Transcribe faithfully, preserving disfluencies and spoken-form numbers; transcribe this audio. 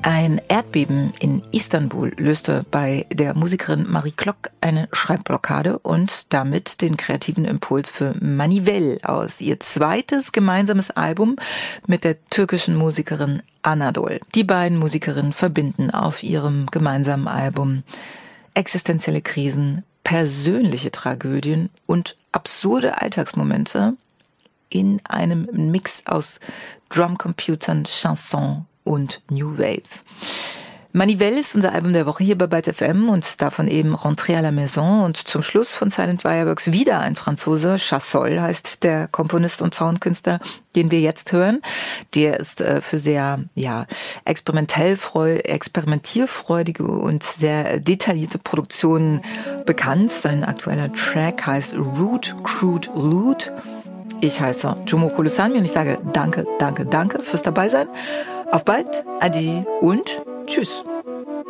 Ein Erdbeben in Istanbul löste bei der Musikerin Marie Klock eine Schreibblockade und damit den kreativen Impuls für Manivelle aus, ihr zweites gemeinsames Album mit der türkischen Musikerin Anadol. Die beiden Musikerinnen verbinden auf ihrem gemeinsamen Album existenzielle Krisen, persönliche Tragödien und absurde Alltagsmomente in einem Mix aus Drumcomputern, Chanson und New Wave. Manivelle ist unser Album der Woche hier bei Byte F M und davon eben Rentrée à la Maison und zum Schluss von Silent Fireworks wieder ein Franzose, Chassol heißt der Komponist und Soundkünstler, den wir jetzt hören. Der ist äh, für sehr ja experimentell freu, experimentierfreudige und sehr detaillierte Produktionen bekannt. Sein aktueller Track heißt Root, Crude, Loot. Ich heiße Jomo Kolusami und ich sage danke, danke, danke fürs Dabeisein. Auf bald, adi und tschüss.